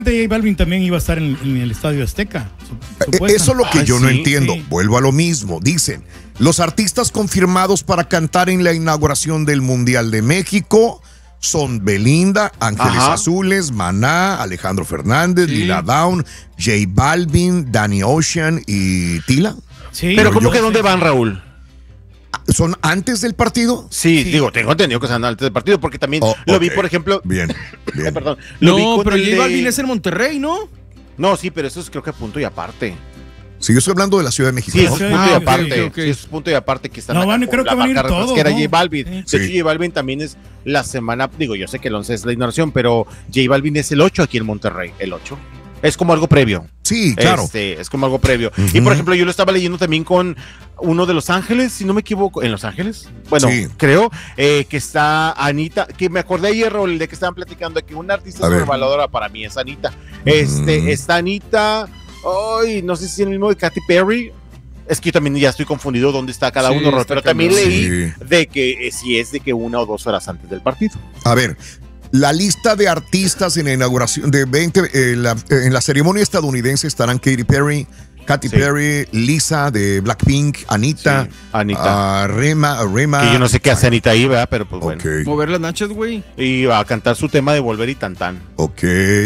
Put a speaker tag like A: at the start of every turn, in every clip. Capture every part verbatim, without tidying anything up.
A: J Balvin también iba a estar en, en el Estadio Azteca.
B: Su, Eso es lo que Ay, yo sí, no entiendo. Sí. Vuelvo a lo mismo. Dicen, los artistas confirmados para cantar en la inauguración del Mundial de México son Belinda, Ángeles Ajá. Azules, Maná, Alejandro Fernández, sí. Lila Downs, J Balvin, Danny Ocean y Tila.
C: Sí. Pero ¿cómo yo, que dónde van, Raúl?
B: ¿Son antes del partido?
C: Sí, sí, digo, tengo entendido que son antes del partido, porque también oh, lo okay. vi, por ejemplo.
B: Bien, bien.
C: Eh, perdón. Lo
D: no,
C: vi con
D: pero J Balvin
C: de...
D: es en Monterrey, ¿no?
C: No, sí, pero eso es creo que punto y aparte.
B: Sí, yo estoy hablando de la Ciudad de México.
C: Sí,
B: ¿no?
C: es punto
D: ah,
C: y
D: okay,
C: aparte.
D: okay, okay.
C: Sí, es punto y aparte que están
A: no,
C: acá
A: van, creo que van a ir todos,
C: que era
A: ¿no?
C: J Balvin.
A: Sí.
C: De hecho, J Balvin también es la semana, digo, yo sé que el once es la inauguración, pero J Balvin es el ocho aquí en Monterrey, el ocho. Es como algo previo.
B: Sí, claro.
C: Este, es como algo previo.
B: Uh-huh.
C: Y por ejemplo, yo lo estaba leyendo también con uno de Los Ángeles, si no me equivoco, en Los Ángeles. Bueno, sí. creo eh, que está Anita, que me acordé ayer, Raúl, de que estaban platicando de que una artista sobrevalorada para mí es Anita. Este, uh-huh. Está Anita, ay, no sé si es el mismo de Katy Perry. Es que yo también ya estoy confundido dónde está cada sí, uno, está pero también leí sí. de que eh, si es de que una o dos horas antes del partido.
B: A ver. La lista de artistas en la inauguración de veinte, eh, la, eh, en la ceremonia estadounidense estarán Katy Perry, Katy sí. Perry, Lisa de Blackpink, Anita, sí,
C: Anita.
B: Uh, Rema, Rema.
C: Que yo no sé qué hace Anita ahí, ¿verdad? Pero pues
B: okay.
C: bueno.
D: Mover las nachas, güey.
C: Y va a cantar su tema de Volver y Tantán.
B: Ok.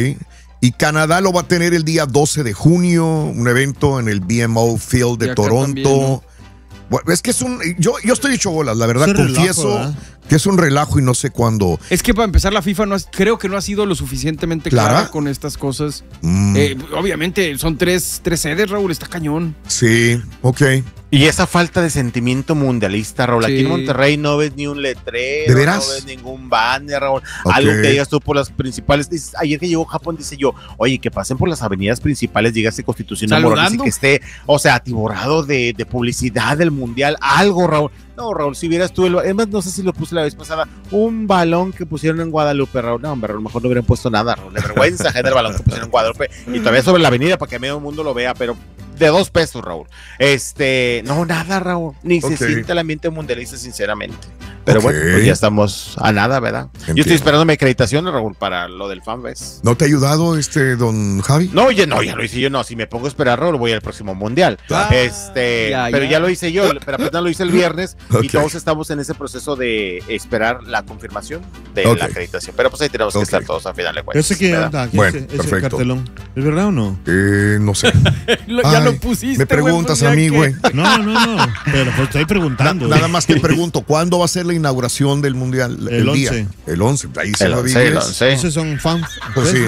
B: Y Canadá lo va a tener el día doce de junio, un evento en el B M O Field de Toronto. También, ¿no? Bueno, es que es un. Yo, yo estoy hecho bolas, la verdad, es confieso relajo, ¿eh? que es un relajo y no sé cuándo.
D: Es que para empezar, la FIFA no es, creo que no ha sido lo suficientemente ¿Clara? clara con estas cosas. Mm. Eh, obviamente, son tres, tres sedes, Raúl, está cañón.
B: Sí, ok.
C: Y esa falta de sentimiento mundialista, Raúl. Sí. Aquí en Monterrey no ves ni un letrero,
B: ¿de veras?
C: No ves ningún banner, Raúl. Okay. Algo que digas tú por las principales. Dices, ayer que llegó Japón, dice yo, oye, que pasen por las avenidas principales, llegase Constitución Amorosa y que esté, o sea, atiborrado de, de publicidad del mundial, algo, Raúl. No, Raúl, si vieras tú, el, además no sé si lo puse la vez pasada, un balón que pusieron en Guadalupe, Raúl. No, hombre, a lo mejor no hubieran puesto nada, Raúl. De vergüenza, gente, el balón que pusieron en Guadalupe y todavía sobre la avenida para que medio mundo lo vea, pero de dos pesos, Raúl. Este, no, nada, Raúl. Ni okay. se siente el ambiente mundialista, sinceramente. Pero okay. bueno, pues ya estamos a nada, ¿verdad? Entiendo. Yo estoy esperando mi acreditación, Raúl, para lo del FanFest.
B: ¿No te ha ayudado este don Javi?
C: No, ya no, ya lo hice yo, no. Si me pongo a esperar, Raúl, voy al próximo mundial. Ah, este, ya, pero ya. ya lo hice yo, pero apenas lo hice el viernes okay. y todos estamos en ese proceso de esperar la confirmación de okay. la acreditación. Pero pues ahí tenemos okay. que estar todos a final de cuentas.
E: Ese que anda,
B: bueno,
E: ese,
B: perfecto.
E: Ese cartelón, ¿es verdad o no?
B: Eh, no sé.
D: lo, ya Ay, lo pusiste.
B: Me preguntas wey, pues, a mí, güey.
E: No, no, no. Pero pues estoy preguntando.
B: Na, nada más te pregunto, ¿cuándo va a ser la inauguración del mundial?
E: El, el
B: día.
E: once.
B: El once. Ahí se
C: el
B: lo
C: once, el once.
E: Esos son fans.
B: Pues sí.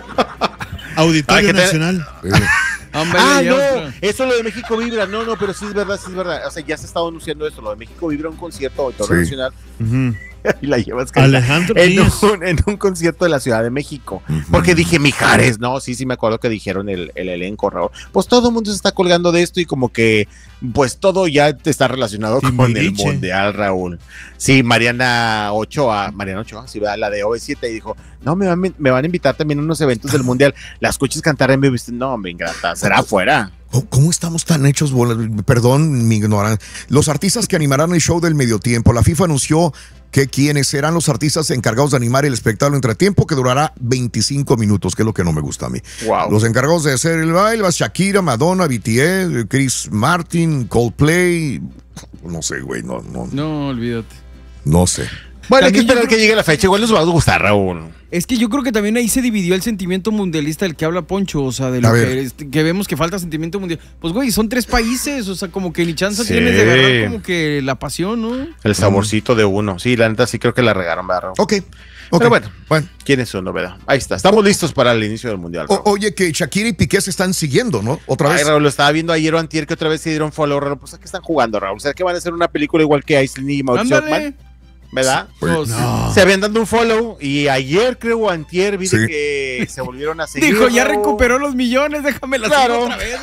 E: Auditorio Nacional.
B: Te...
C: Hombre, ah, no, eso lo de México Vibra, no, no, pero sí es verdad, sí es verdad, o sea, ya se ha estado anunciando eso, lo de México Vibra, un concierto Auditorio sí. Nacional, uh-huh. y la llevas
E: Alejandro
C: en un, en un concierto de la Ciudad de México, uh-huh. porque dije Mijares, no, sí, sí me acuerdo que dijeron el, el elenco, Raúl, pues todo el mundo se está colgando de esto y como que, pues todo ya está relacionado sí, con el mundial, Raúl. Sí, Mariana Ochoa, Mariana Ochoa, sí, la de O V siete, y dijo, no, me van, me van a invitar también a unos eventos del mundial, las escuchas cantar en vivo, no, me ingrata, será afuera.
B: ¿Cómo estamos tan hechos? Perdón mi ignorancia. Los artistas que animarán el show del medio tiempo. La FIFA anunció que quienes serán los artistas encargados de animar el espectáculo entre tiempo, que durará veinticinco minutos, que es lo que no me gusta a mí.
C: Wow.
B: Los encargados de hacer el baile, Shakira, Madonna, B T S, Chris Martin, Coldplay. No sé, güey, no, no.
D: No, olvídate.
B: No sé.
C: Bueno, hay que esperar que llegue la fecha, igual les va a gustar, Raúl.
D: Es que yo creo que también ahí se dividió el sentimiento mundialista del que habla Poncho, o sea, de lo que, que vemos que falta sentimiento mundial. Pues, güey, son tres países, o sea, como que ni chance sí. tienes de agarrar como que la pasión, ¿no?
C: El saborcito de uno. Sí, la neta sí creo que la regaron, ¿verdad?
B: Ok. Okay.
C: Pero bueno, bueno, ¿quiénes son, novedad? Ahí está, estamos listos para el inicio del mundial.
B: O, oye, que Shakira y Piqué se están siguiendo, ¿no? Otra vez.
C: Ay, Raúl, lo estaba viendo ayer o antier que otra vez se dieron follow, Raúl. Pues, ¿a qué están jugando, Raúl? ¿Será que van a hacer una película igual que Aislinn y Mauricio Ockman? ¿Verdad?
B: Pues,
C: no. Se habían dado un follow y ayer creo o antier vi sí. que se volvieron a seguir.
D: Dijo, ya recuperó los millones, déjame la claro. otra vez.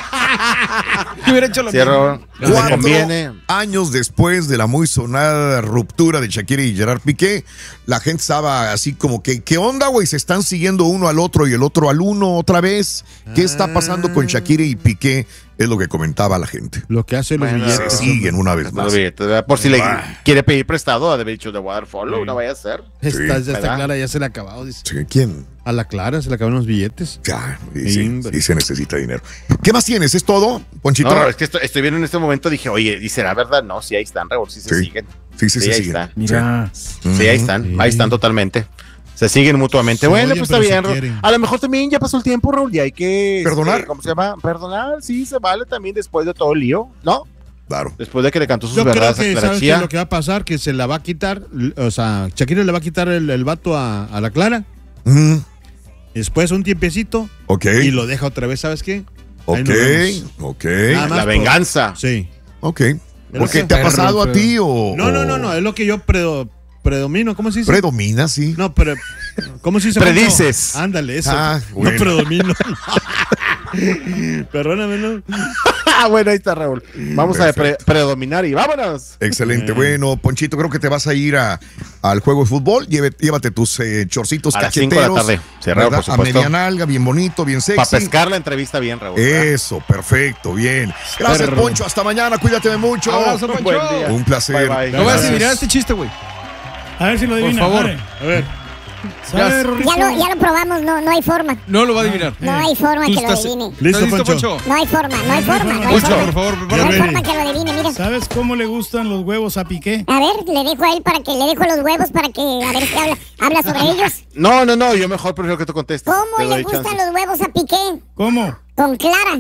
D: hubiera hecho lo
C: sí, mismo.
B: Cuatro conviene. años después de la muy sonada ruptura de Shakira y Gerard Piqué, la gente estaba así como que, ¿qué onda, güey? Se están siguiendo uno al otro y el otro al uno otra vez. ¿Qué está pasando con Shakira y Piqué Es lo que comentaba la gente.
E: Lo que hace los
B: bueno,
E: billetes.
B: Se siguen una vez más.
C: Billetes, por si le ah. quiere pedir prestado, ha de haber dicho de waterfall, sí. No vaya a ser.
E: Esta, sí. esta Clara ya se le ha acabado. Dice.
B: Sí, ¿quién?
E: A la Clara se le acabaron los billetes.
B: Ya, y sí, sí, se necesita dinero. ¿Qué más tienes? ¿Es todo, Ponchito?
C: No, es que estoy, estoy viendo en este momento, dije, oye, ¿y será verdad? No, sí, ahí están, Raúl, sí se sí. siguen.
B: Sí, sí, sí,
C: sí ahí
B: siguen.
C: Está.
D: Mira.
C: Sí, uh-huh. sí ahí están, sí. ahí están totalmente. Se siguen mutuamente. Sí, bueno, pues está bien, Raúl. A lo mejor también ya pasó el tiempo, Raúl, y hay que...
B: ¿Perdonar?
C: Este, ¿Cómo se llama? Perdonar, sí, se vale también después de todo el lío, ¿no?
B: Claro.
C: Después de que le cantó sus
E: Yo
C: verdades
E: creo que,
C: a Clara
E: ¿sabes
C: Chía.
E: qué es lo que va a pasar? Que se la va a quitar, o sea, Shakira le va a quitar el, el vato a, a la Clara.
B: Mm.
E: Después un tiempecito.
B: Ok.
E: Y lo deja otra vez, ¿sabes qué?
B: Ok, ok.
C: La venganza.
E: Por, sí.
B: Ok. ¿Por qué te ha pasado a ti o...?
E: No, no, no, no, es lo que yo predo, predomino, ¿cómo se dice?
B: Predomina, sí.
E: No, pero... ¿Cómo se dice?
C: Predices.
E: Ándale, eso.
B: Ah, bueno.
E: No predomino. Perdóname, ¿no?
C: Bueno, ahí está, Raúl. Vamos Perfecto. a pre predominar y vámonos.
B: Excelente. Eh. Bueno, Ponchito, creo que te vas a ir a, al juego de fútbol. Llévate, llévate tus eh, chorcitos
C: a
B: cacheteros.
C: A las cinco de la tarde. Sí, Raúl, por supuesto.
B: A media nalga, bien bonito, bien sexy.
C: Para pescar la entrevista bien, Raúl.
B: Eso, perfecto, bien. Gracias, Pero... Poncho. Hasta mañana. Cuídate mucho.
C: Abrazo, Poncho.
B: Buen día. Un placer.
C: Bye, bye.
D: No vas a adivinar este chiste, güey.
A: A ver si lo adivina.
D: Por favor.
A: Vale.
D: A ver.
F: Ya, ya, lo, ya lo probamos, no, no hay forma.
D: No lo va a adivinar.
F: No hay forma que lo adivine.
E: ¿Listo, listo Poncho?
F: No hay forma, no hay forma. No hay
D: Poncho,
F: forma.
D: por favor,
F: no hay forma que lo adivine, mira.
A: ¿Sabes cómo le gustan los huevos a Piqué?
F: A ver, le dejo a él para que le dejo los huevos para que a ver qué habla, habla sobre ellos.
C: No, no, no, yo mejor prefiero que tú contestes.
F: ¿Cómo le gustan chance. los huevos a Piqué?
A: ¿Cómo?
F: Con Clara.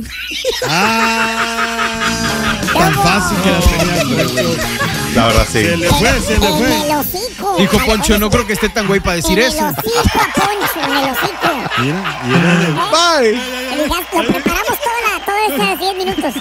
E: Ah, tan fácil que la tenía.
C: La verdad, sí.
E: Se le fue, se le fue.
F: En el hocico.
D: Dijo Poncho, no creo que esté tan güey para decir
F: en
D: eso.
F: En el hocico, Poncho, en el hocico.
E: Mira, mira.
C: Bye.
F: ¿Eh? Lo preparamos toda la, todos estos diez minutos.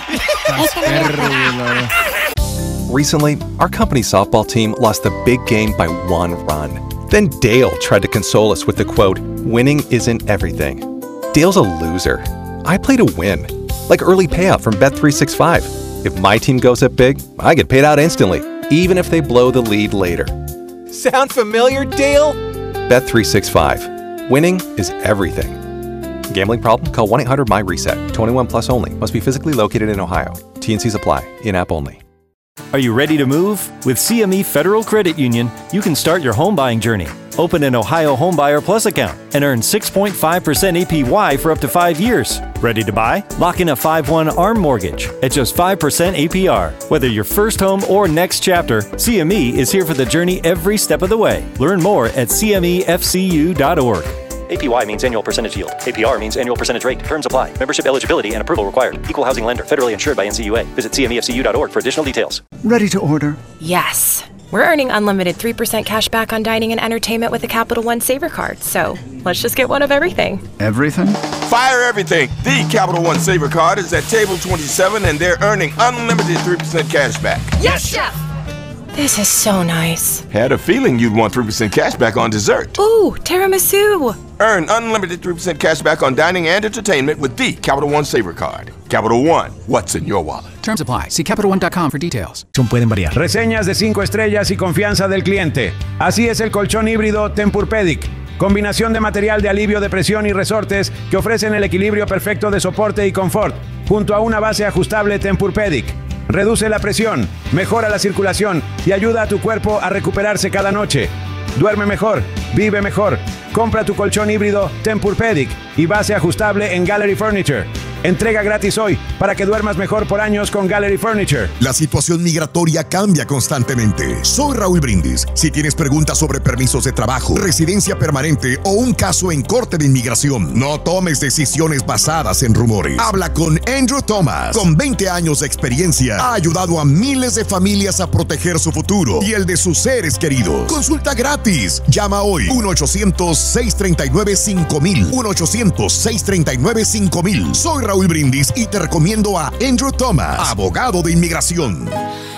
F: Este
G: Recently, our company softball team lost the big game by one run. Then Dale tried to console us with the quote, "Winning isn't everything." Dale's a loser. I play to win. Like early payout from Bet three sixty-five. If my team goes up big, I get paid out instantly, even if they blow the lead later. Sound familiar, Dale? Bet three sixty-five. Winning is everything. Gambling problem? Call one eight hundred M Y RESET. twenty-one plus only. Must be physically located in Ohio. T and Cs apply. In-app only.
H: Are you ready to move? With C M E Federal Credit Union, you can start your home buying journey. Open an Ohio Homebuyer Plus account and earn six point five percent A P Y for up to five years. Ready to buy? Lock in a five one ARM mortgage at just five percent A P R. Whether your first home or next chapter, C M E is here for the journey every step of the way. Learn more at C M E F C U dot org.
I: A P Y means annual percentage yield. A P R means annual percentage rate. Terms apply. Membership eligibility and approval required. Equal housing lender. Federally insured by N C U A. Visit C M E F C U dot org for additional details.
J: Ready to order?
K: Yes. We're earning unlimited three percent cash back on dining and entertainment with a Capital One Saver card. So let's just get one of everything.
J: Everything?
L: Fire everything. The Capital One Saver card is at table twenty-seven and they're earning unlimited three percent cash back.
K: Yes, Chef! This is so nice.
L: Had a feeling you'd want three percent cash back on dessert.
K: Ooh, tiramisu.
L: Earn unlimited three percent cash back on dining and entertainment with the Capital One Saver card. Capital One, what's in your wallet?
M: Terms apply. See Capital One dot com for details.
N: Pueden variar. Reseñas de cinco estrellas y confianza del cliente. Así es el colchón híbrido Tempur-Pedic. Combinación de material de alivio de presión y resortes que ofrecen el equilibrio perfecto de soporte y confort, junto a una base ajustable Tempur-Pedic. Reduce la presión, mejora la circulación y ayuda a tu cuerpo a recuperarse cada noche. Duerme mejor, vive mejor. Compra tu colchón híbrido Tempur-Pedic y base ajustable en Gallery Furniture. Entrega gratis hoy para que duermas mejor por años con Gallery Furniture.
B: La situación migratoria cambia constantemente. Soy Raúl Brindis. Si tienes preguntas sobre permisos de trabajo, residencia permanente o un caso en corte de inmigración, no tomes decisiones basadas en rumores. Habla con Andrew Thomas. Con veinte años de experiencia, ha ayudado a miles de familias a proteger su futuro y el de sus seres queridos. Consulta gratis. Llama hoy uno ochocientos, seis treinta y nueve, cinco mil. uno ochocientos, seis treinta y nueve, cinco mil. Soy Raúl Brindis y te recomiendo a Andrew Thomas, abogado de inmigración.